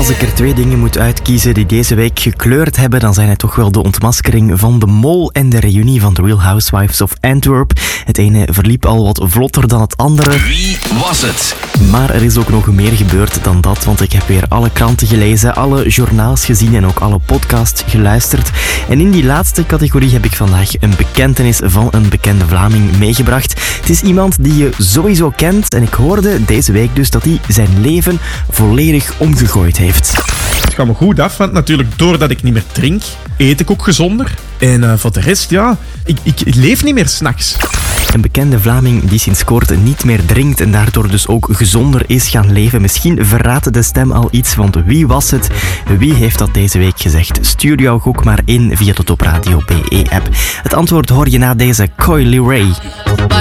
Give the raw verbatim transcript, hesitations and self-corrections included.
Als ik er twee dingen moet uitkiezen die deze week gekleurd hebben, dan zijn het toch wel de ontmaskering van de mol en de reunie van The Real Housewives of Antwerp. Het ene verliep al wat vlotter dan het andere. Wie was het? Maar er is ook nog meer gebeurd dan dat, want ik heb weer alle kranten gelezen, alle journaals gezien en ook alle podcasts geluisterd. En in die laatste categorie heb ik vandaag een bekentenis van een bekende Vlaming meegebracht. Het is iemand die je sowieso kent en ik hoorde deze week dus dat hij zijn leven volledig omgegooid heeft. Het gaat me goed af, want natuurlijk doordat ik niet meer drink, eet ik ook gezonder. En uh, voor de rest, ja, ik, ik, ik leef niet meer 's nachts. Een bekende Vlaming die sinds kort niet meer drinkt en daardoor dus ook gezonder is gaan leven. Misschien verraadt de stem al iets, want wie was het? Wie heeft dat deze week gezegd? Stuur jouw gok maar in via de Top Radio B E-app. Het antwoord hoor je na deze Coi Leray.